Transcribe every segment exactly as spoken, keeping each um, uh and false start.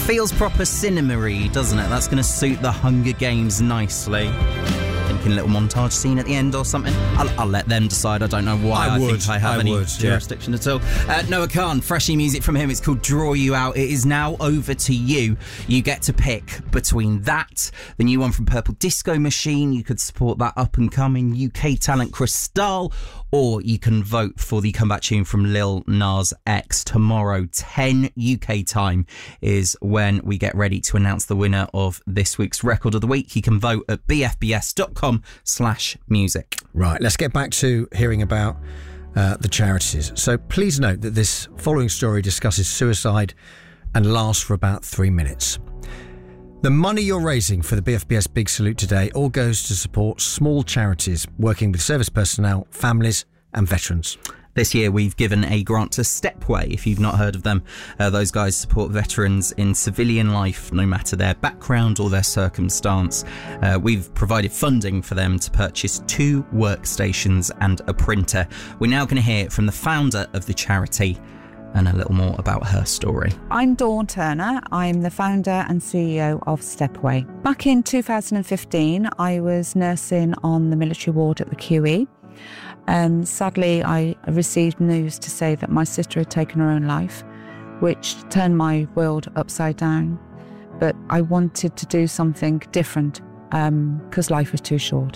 Feels proper cinema-y, doesn't it? That's going to suit the Hunger Games nicely. Thinking a little montage scene at the end or something. I'll, I'll let them decide. I don't know why I, I would. think I have I any would, jurisdiction yeah. at all. Uh, Noah Khan, freshy music from him. It's called Draw You Out. It is now over to you. You get to pick between that, the new one from Purple Disco Machine. You could support that up-and-coming U K talent Cristal, or you can vote for the comeback tune from Lil Nas X. Tomorrow, ten U K time, is when we get ready to announce the winner of this week's Record of the Week. You can vote at b f b s dot com slash music. Right, let's get back to hearing about uh, the charities. So please note that this following story discusses suicide and lasts for about three minutes. The money you're raising for the B F B S Big Salute today all goes to support small charities working with service personnel, families and veterans. This year we've given a grant to Stepway, if you've not heard of them. Uh, those guys support veterans in civilian life, no matter their background or their circumstance. Uh, we've provided funding for them to purchase two workstations and a printer. We're now going to hear from the founder of the charity and a little more about her story. I'm Dawn Turner. I'm the founder and C E O of Stepway. Back in two thousand fifteen, I was nursing on the military ward at the Q E. And sadly, I received news to say that my sister had taken her own life, which turned my world upside down. But I wanted to do something different because um, life was too short.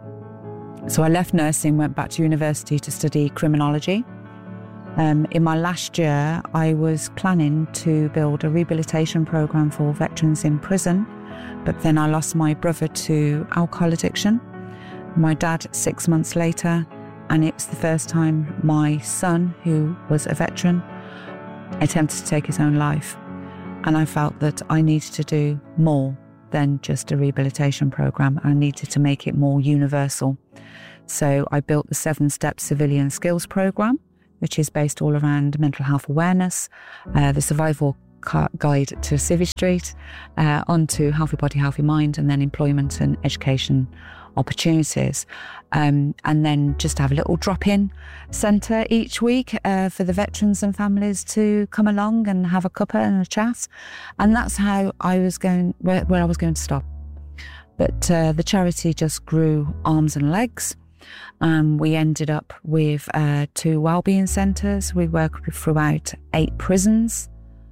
So I left nursing, went back to university to study criminology. Um, in my last year, I was planning to build a rehabilitation programme for veterans in prison, but then I lost my brother to alcohol addiction, my dad six months later, and it was the first time my son, who was a veteran, attempted to take his own life. And I felt that I needed to do more than just a rehabilitation programme. I needed to make it more universal. So I built the seven-step civilian skills programme, which is based all around mental health awareness, uh, the survival guide to Civvy Street, uh, onto Healthy Body, Healthy Mind, and then employment and education opportunities. Um, and then just have a little drop-in centre each week uh, for the veterans and families to come along and have a cuppa and a chat. And that's how I was going, where, where I was going to stop. But uh, the charity just grew arms and legs. Um, we ended up with uh, two wellbeing centres. We work throughout eight prisons.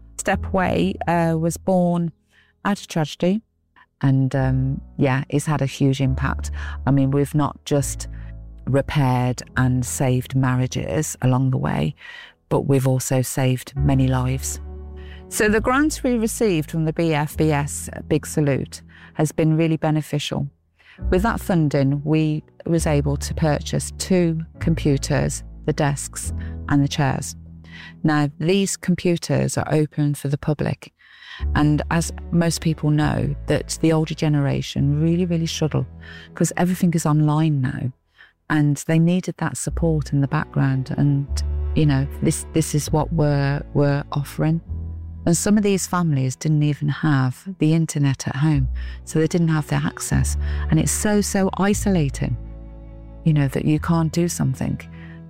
Stepway uh, was born out of tragedy, and um, yeah, it's had a huge impact. I mean, we've not just repaired and saved marriages along the way, but we've also saved many lives. So the grant we received from the B F B S Big Salute has been really beneficial. With that funding, we was able to purchase two computers, the desks and the chairs. Now, these computers are open for the public. And as most people know, that the older generation really, really struggle because everything is online now. And they needed that support in the background. And, you know, this this is what we're, we're offering. And some of these families didn't even have the internet at home, so they didn't have their access. And it's so, so isolating, you know, that you can't do something.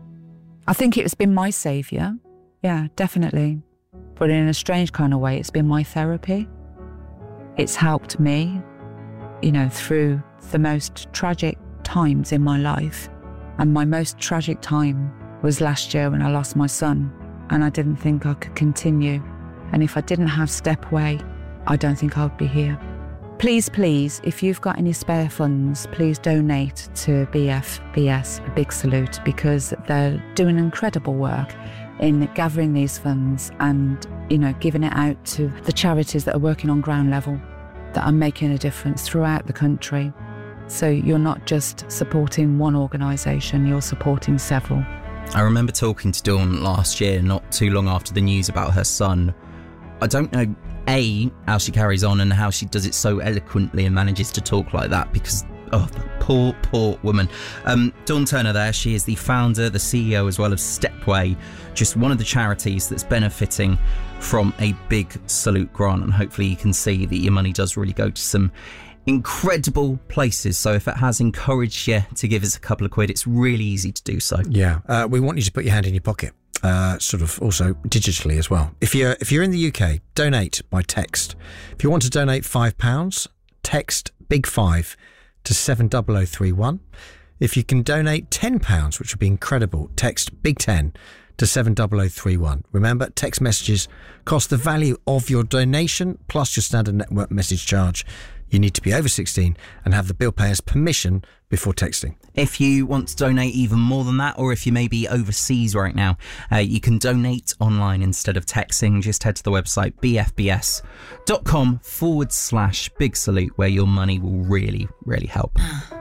I think it's been my saviour. Yeah, definitely. But in a strange kind of way, it's been my therapy. It's helped me, you know, through the most tragic times in my life. And my most tragic time was last year when I lost my son, and I didn't think I could continue. And if I didn't have Stepway, I don't think I would be here. Please, please, if you've got any spare funds, please donate to B F B S, a Big Salute, because they're doing incredible work in gathering these funds and, you know, giving it out to the charities that are working on ground level, that are making a difference throughout the country. So you're not just supporting one organisation, you're supporting several. I remember talking to Dawn last year, not too long after the news about her son. I don't know, A, how she carries on and how she does it so eloquently and manages to talk like that, because, oh, the poor, poor woman. Um, Dawn Turner there, she is the founder, the C E O as well of Stepway, just one of the charities that's benefiting from a Big Salute grant, and hopefully you can see that your money does really go to some incredible places. So if it has encouraged you to give us a couple of quid, it's really easy to do so. Yeah, uh, we want you to put your hand in your pocket uh, sort of also digitally as well. If you're if you're in the U K, donate by text. If you want to donate five pounds, text big five to seven double oh three one. If you can donate ten pounds, which would be incredible, text big ten to seven double oh three one. Remember, text messages cost the value of your donation plus your standard network message charge. You need to be over sixteen and have the bill payer's permission before texting. If you want to donate even more than that, or if you may be overseas right now, uh, you can donate online instead of texting. Just head to the website bfbs.com forward slash big salute, where your money will really, really help.